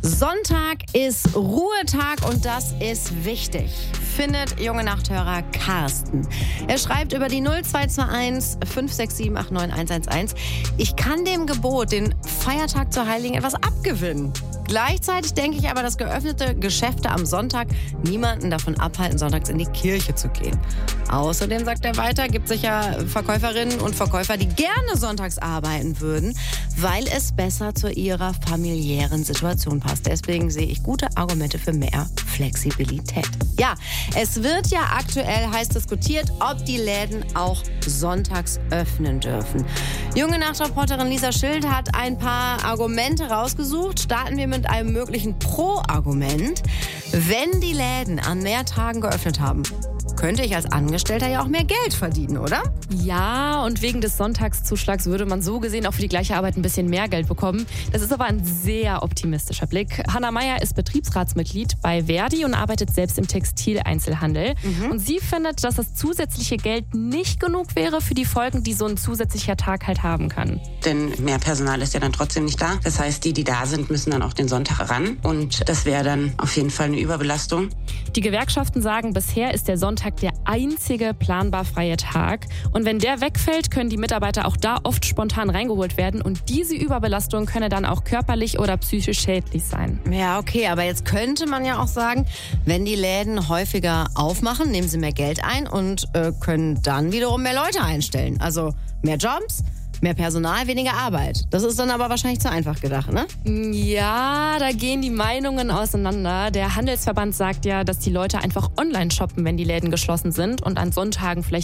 Sonntag ist Ruhetag und das ist wichtig, findet junge Nachthörer Carsten. Er schreibt über die 0221 567 89111. Ich kann dem Gebot, den Feiertag zu heiligen, etwas abgewinnen. Gleichzeitig denke ich aber, dass geöffnete Geschäfte am Sonntag niemanden davon abhalten, sonntags in die Kirche zu gehen. Außerdem, sagt er weiter, gibt es sicher Verkäuferinnen und Verkäufer, die gerne sonntags arbeiten würden, weil es besser zu ihrer familiären Situation passt. Deswegen sehe ich gute Argumente für mehr Flexibilität. Ja, es wird ja aktuell heiß diskutiert, ob die Läden auch sonntags öffnen dürfen. Junge Nachtreporterin Lisa Schild hat ein paar Argumente rausgesucht. Starten wir mit einem möglichen Pro-Argument. Wenn die Läden an mehr Tagen geöffnet haben, könnte ich als Angestellter ja auch mehr Geld verdienen, oder? Ja, und wegen des Sonntagszuschlags würde man so gesehen auch für die gleiche Arbeit ein bisschen mehr Geld bekommen. Das ist aber ein sehr optimistischer Blick. Hanna Meyer ist Betriebsratsmitglied bei Verdi und arbeitet selbst im Textileinzelhandel. Und sie findet, dass das zusätzliche Geld nicht genug wäre für die Folgen, die so ein zusätzlicher Tag halt haben kann. Denn mehr Personal ist ja dann trotzdem nicht da. Das heißt, die da sind, müssen dann auch den Sonntag ran. Und das wäre dann auf jeden Fall eine Überbelastung. Die Gewerkschaften sagen, bisher ist der Sonntag der einzige planbar freie Tag. Und wenn der wegfällt, können die Mitarbeiter auch da oft spontan reingeholt werden. Und diese Überbelastung könne dann auch körperlich oder psychisch schädlich sein. Ja, okay, aber jetzt könnte man ja auch sagen, wenn die Läden häufiger aufmachen, nehmen sie mehr Geld ein und können dann wiederum mehr Leute einstellen. Also mehr Jobs, mehr Personal, weniger Arbeit. Das ist dann aber wahrscheinlich zu einfach gedacht, ne? Ja, da gehen die Meinungen auseinander. Der Handelsverband sagt ja, dass die Leute einfach online shoppen, wenn die Läden geschlossen sind und an Sonntagen vielleicht